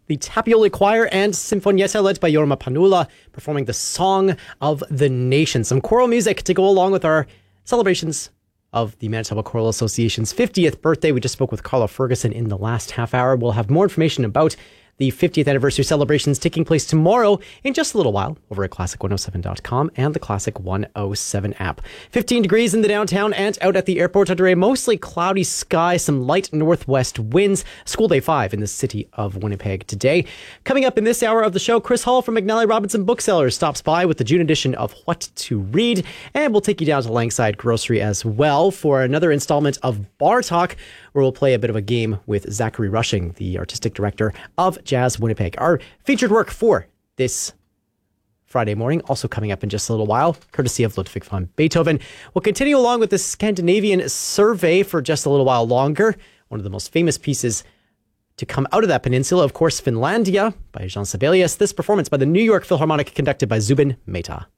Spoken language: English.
The Tapiole Choir and Sinfonietta, led by Jorma Panula, performing the Song of the Nation. Some choral music to go along with our celebrations of the Manitoba Choral Association's 50th birthday. We just spoke with Carla Ferguson in the last half hour. We'll have more information about the 50th anniversary celebrations taking place tomorrow in just a little while over at classic107.com and the Classic 107 app. 15 degrees in the downtown and out at the airport under a mostly cloudy sky, some light northwest winds. School day 5 in the city of Winnipeg today. Coming up in this hour of the show, Chris Hall from McNally Robinson Booksellers stops by with the June edition of What to Read, and we'll take you down to Langside Grocery as well for another installment of Bar Talk, where we'll play a bit of a game with Zachary Rushing, the artistic director of Jazz Winnipeg. Our featured work for this Friday morning, also coming up in just a little while, courtesy of Ludwig van Beethoven. We'll continue along with the Scandinavian survey for just a little while longer. One of the most famous pieces to come out of that peninsula, of course, Finlandia by Jean Sibelius. This performance by the New York Philharmonic, conducted by Zubin Mehta.